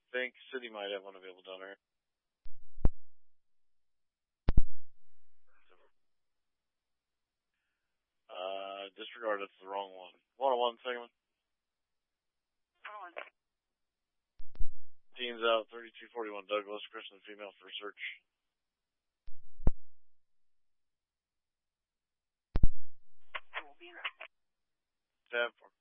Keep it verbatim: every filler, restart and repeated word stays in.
think City might have one available down there. Uh, disregard, that's the wrong one. one oh one, second one. one oh one. Teams out, thirty-two forty-one Douglas, Christian female for search. We'll be in. Tab four.